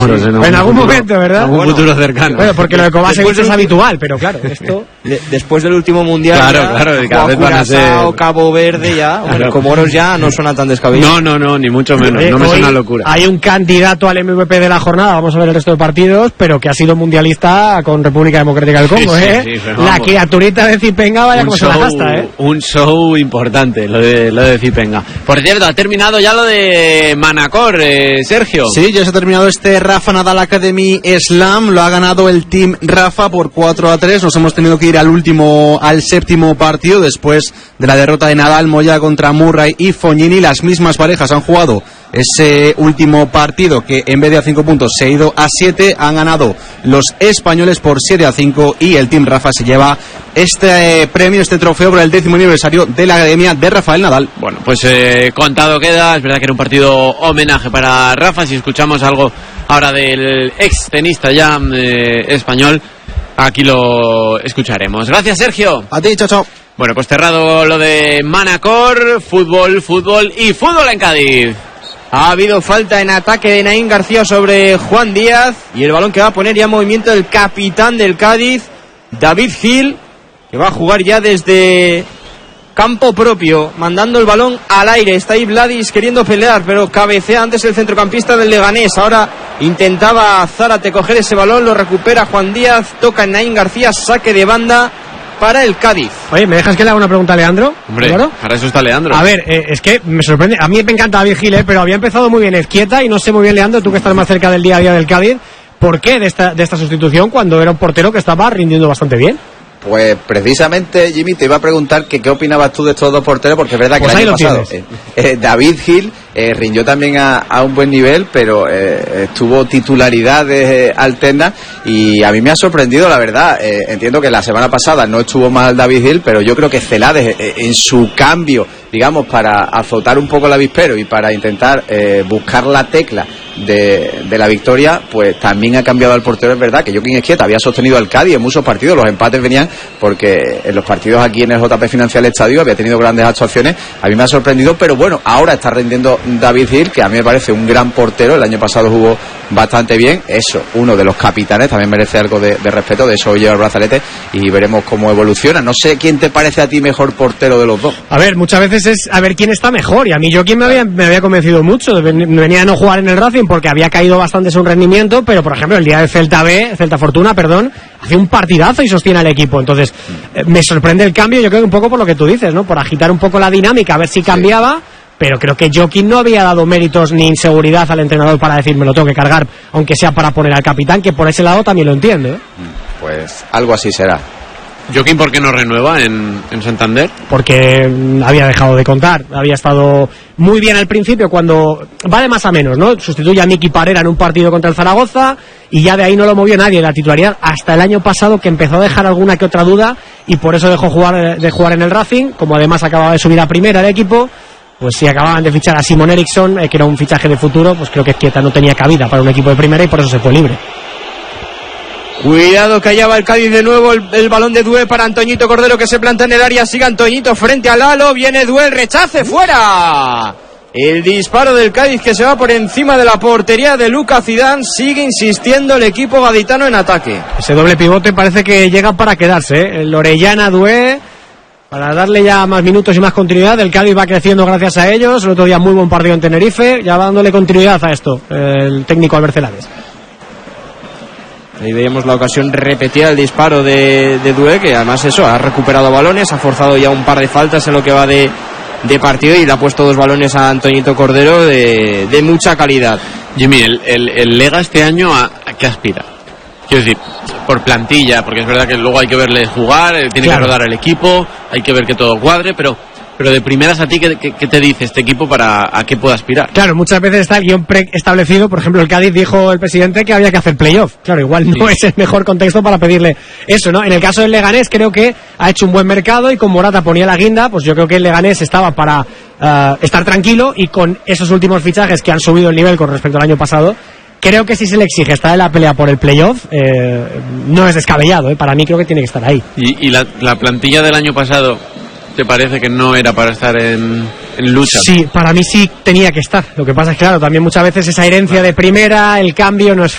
En algún momento, ¿verdad? En algún futuro cercano. Bueno, porque lo de Kovacevic es habitual, pero claro, esto... Después del último mundial, claro, cada vez van a ser... Cabo Verde ya, claro. Comoros ya no suena tan descabellado. No, ni mucho menos, no me suena locura. Hay un candidato al MVP de la jornada, vamos a ver el resto de partidos, pero que ha sido mundialista con República Democrática del Congo, sí, la criaturita de Zipenga, vaya como se la gasta, Un show importante, lo de Zipenga. Por cierto, ha terminado ya lo de Manacor, Sergio. Sí, ya se ha terminado este Rafa Nadal Academy Slam, lo ha ganado el Team Rafa por 4-3, nos hemos tenido que ir al séptimo partido después de la derrota de Nadal, Moya contra Murray y Fognini. Las mismas parejas han jugado ese último partido que en vez de a 5 puntos se ha ido a 7, han ganado los españoles por 7-5 y el Team Rafa se lleva este premio, este trofeo por el 10º aniversario de la Academia de Rafael Nadal. Bueno, pues contado queda, es verdad que era un partido homenaje para Rafa. Si escuchamos algo ahora del ex tenista ya español, aquí lo escucharemos. Gracias, Sergio. A ti, chao. Bueno, pues cerrado lo de Manacor, fútbol y fútbol en Cádiz. Ha habido falta en ataque de Naín García sobre Juan Díaz y el balón que va a poner ya en movimiento el capitán del Cádiz, David Gil, que va a jugar ya desde campo propio, mandando el balón al aire. Está ahí Vladis queriendo pelear, pero cabecea antes el centrocampista del Leganés. Ahora intentaba Zárate coger ese balón, lo recupera Juan Díaz, toca en Naín García, saque de banda para el Cádiz. Oye, ¿me dejas que le haga una pregunta a Leandro? Hombre, ¿claro? Para eso está Leandro. A ver, es que me sorprende. A mí me encanta David Gil, pero había empezado muy bien Ezquieta y no sé muy bien, Leandro, tú que estás más cerca del día a día del Cádiz, ¿por qué de esta sustitución cuando era un portero que estaba rindiendo bastante bien? Pues precisamente, Jimmy, te iba a preguntar que qué opinabas tú de estos dos porteros, porque es verdad que pues el año pasado David Gil rindió también a un buen nivel, pero tuvo titularidades alternas y a mí me ha sorprendido, la verdad. Entiendo que la semana pasada no estuvo mal David Gil, pero yo creo que Celades en su cambio, digamos, para azotar un poco el avispero y para intentar buscar la tecla de la victoria, pues también ha cambiado al portero. Es verdad que Joaquín Ezquieta había sostenido al Cádiz en muchos partidos, los empates venían porque en los partidos aquí en el JP Financial Estadio había tenido grandes actuaciones. A mí me ha sorprendido, pero bueno, ahora está rindiendo David Gil, que a mí me parece un gran portero. El año pasado jugó bastante bien, eso, uno de los capitanes, también merece algo de respeto, de eso lleva el brazalete y veremos cómo evoluciona. No sé quién te parece a ti mejor portero de los dos. A ver, muchas veces es a ver quién está mejor, y a mí Joaquín me había convencido mucho. Venía a no jugar en el Racing porque había caído bastante su rendimiento, pero por ejemplo el día de Celta Fortuna, hace un partidazo y sostiene al equipo. Entonces me sorprende el cambio, yo creo que un poco por lo que tú dices, ¿no? Por agitar un poco la dinámica, a ver si cambiaba. Sí. Pero creo que Joaquín no había dado méritos ni inseguridad al entrenador para decir me lo tengo que cargar, aunque sea para poner al capitán, que por ese lado también lo entiende, ¿eh? Pues algo así será. Joaquín, ¿por qué no renueva en Santander? Porque había dejado de contar, había estado muy bien al principio, cuando va de más a menos, ¿no? Sustituye a Miki Parera en un partido contra el Zaragoza y ya de ahí no lo movió nadie la titularidad hasta el año pasado, que empezó a dejar alguna que otra duda y por eso dejó de jugar en el Racing. Como además acababa de subir a primera el equipo, pues si acababan de fichar a Simon Eriksson, que era un fichaje de futuro, pues creo que Ezquieta no tenía cabida para un equipo de primera y por eso se fue libre. Cuidado que allá va el Cádiz de nuevo, el balón de Dué para Antoñito Cordero, que se planta en el área, sigue Antoñito frente al halo, viene Dué, el rechace, fuera. El disparo del Cádiz que se va por encima de la portería de Lucas Zidane. Sigue insistiendo el equipo gaditano en ataque. Ese doble pivote parece que llega para quedarse, ¿eh? El Orellana, Dué, para darle ya más minutos y más continuidad. El Cádiz va creciendo gracias a ellos. El otro día muy buen partido en Tenerife, ya va dándole continuidad a esto el técnico Albert Celades. Ahí veíamos la ocasión repetida del disparo de Dué, que además eso, ha recuperado balones, ha forzado ya un par de faltas en lo que va de partido y le ha puesto 2 balones a Antoñito Cordero de mucha calidad. Jimmy, el Lega este año ¿a qué aspira? Quiero decir, por plantilla, porque es verdad que luego hay que verle jugar, tiene que rodar el equipo, hay que ver que todo cuadre, pero de primeras a ti, ¿qué te dice este equipo para a qué puede aspirar? Claro, muchas veces está el guión preestablecido. Por ejemplo, el Cádiz dijo el presidente que había que hacer playoff. Claro, igual no es el mejor contexto para pedirle eso, ¿no? En el caso del Leganés creo que ha hecho un buen mercado y con Morata ponía la guinda, pues yo creo que el Leganés estaba para estar tranquilo, y con esos últimos fichajes que han subido el nivel con respecto al año pasado, creo que si se le exige estar en la pelea por el playoff, no es descabellado, ¿eh? Para mí creo que tiene que estar ahí. ¿Y la plantilla del año pasado te parece que no era para estar en lucha? Sí, para mí sí tenía que estar. Lo que pasa es que, claro, también muchas veces esa herencia de primera, el cambio no es